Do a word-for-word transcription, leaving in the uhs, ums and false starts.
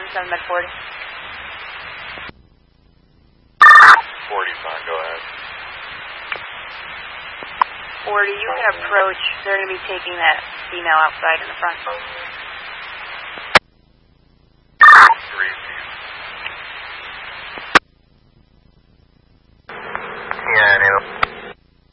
seven med forty. forty, fine, go ahead. forty, you can approach. They're going to be taking that female outside in the front.